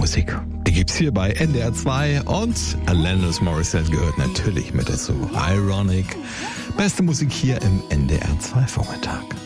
Musik. Die gibt's hier bei NDR 2 und Alanis Morissette gehört natürlich mit dazu. Ironic. Beste Musik hier im NDR 2 Vormittag.